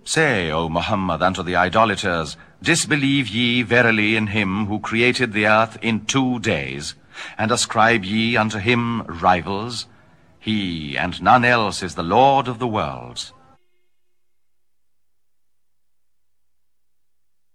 Say, O Muhammad, unto the idolaters, disbelieve ye verily in him who created the earth in 2 days, and ascribe ye unto him rivals? He and none else is the Lord of the worlds.